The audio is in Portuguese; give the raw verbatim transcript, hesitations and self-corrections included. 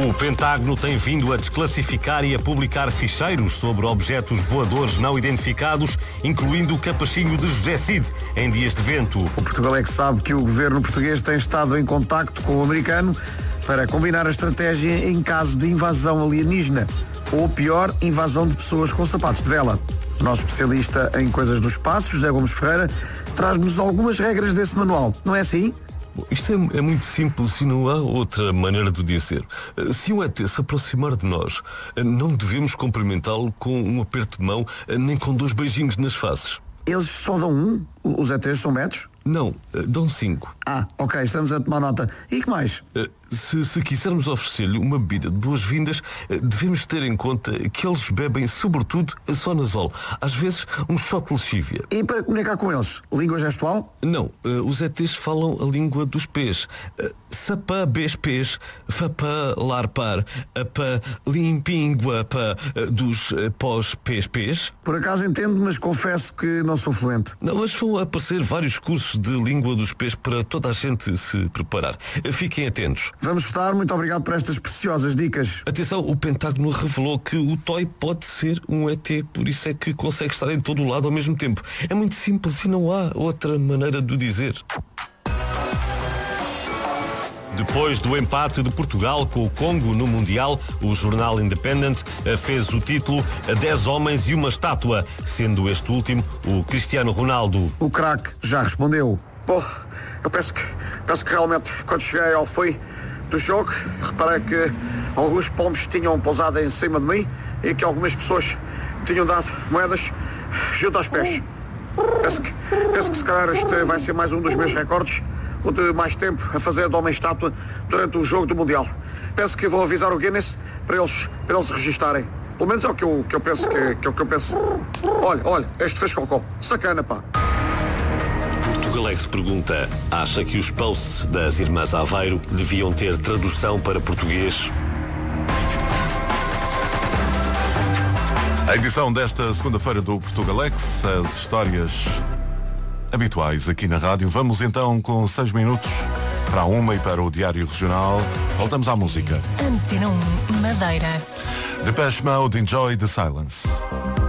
O Pentágono tem vindo a desclassificar e a publicar ficheiros sobre objetos voadores não identificados, incluindo o capachinho de José Cid, em dias de vento. O Portugal é que sabe que o governo português tem estado em contacto com o americano para combinar a estratégia em caso de invasão alienígena, ou pior, invasão de pessoas com sapatos de vela. O nosso especialista em coisas do espaço, José Gomes Ferreira, traz-nos algumas regras desse manual, não é assim? Bom, isto é, é muito simples e não há outra maneira de dizer. Se um E T se aproximar de nós, não devemos cumprimentá-lo com um aperto de mão, nem com dois beijinhos nas faces. Eles só dão um? Os E Ts são metros? Não, dão cinco. Ah, ok, estamos a tomar nota. E que mais? Se, se quisermos oferecer-lhe uma bebida de boas-vindas, devemos ter em conta que eles bebem, sobretudo, só nasol. Às vezes, um shot de lexívia. E para comunicar com eles? Língua gestual? Não, os E Ts falam a língua dos pés. Sapá, bes, pés, fapá, larpar, apá, limpingua, pá, dos pós, pés, pés. Por acaso entendo, mas confesso que não sou fluente. Não, mas vão aparecer vários cursos de língua dos pés para toda a gente se preparar. Fiquem atentos. Vamos estar, muito obrigado por estas preciosas dicas. Atenção, o Pentágono revelou que o toy pode ser um E T, por isso é que consegue estar em todo o lado ao mesmo tempo. É muito simples e não há outra maneira de o dizer. Depois do empate de Portugal com o Congo no Mundial, o jornal Independent fez o título dez homens e uma estátua, sendo este último o Cristiano Ronaldo. O craque já respondeu. Bom, eu penso que, penso que realmente, quando cheguei ao fim do jogo, reparei que alguns pombos tinham pousado em cima de mim e que algumas pessoas tinham dado moedas junto aos pés. Penso que, penso que se calhar este vai ser mais um dos meus recordes, o de mais tempo a fazer de homem-estátua durante o jogo do Mundial. Penso que vão avisar o Guinness para eles, para eles registarem. Pelo menos é o que eu, que eu penso que, que, que eu penso. Olha, olha, este fez cocó. Sacana, pá. Portugalex pergunta: acha que os posts das Irmãs Aveiro deviam ter tradução para português? A edição desta segunda-feira do Portugalex, as histórias habituais aqui na rádio. Vamos então com seis minutos para a uma e para o Diário Regional. Voltamos à música. Antena um, Madeira. Depeche Mode, Enjoy the Silence.